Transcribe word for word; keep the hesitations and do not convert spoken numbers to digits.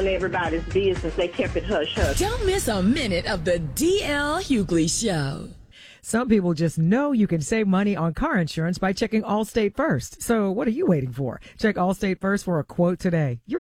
telling everybody's business. They kept it hush hush. Don't miss a minute of the D L Hughley Show. Some people just know you can save money on car insurance by checking Allstate first. So what are you waiting for? Check Allstate first for a quote today. You're